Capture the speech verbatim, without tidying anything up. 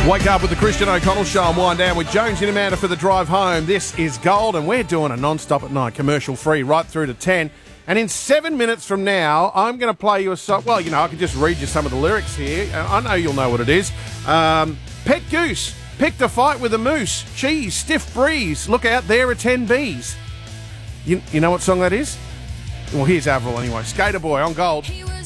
Wake up with the Christian O'Connell Show and wind down with Jones and Amanda for the drive home. This is Gold, and we're doing a non-stop at night, commercial free, right through to ten. And in seven minutes from now, I'm going to play you a song. Well, you know, I can just read you some of the lyrics here. I know you'll know what it is. Um, Pet goose, picked a fight with a moose. Cheese, stiff breeze, look out, there are ten bees. You, you know what song that is? Well, here's Avril anyway. Skater Boy on Gold.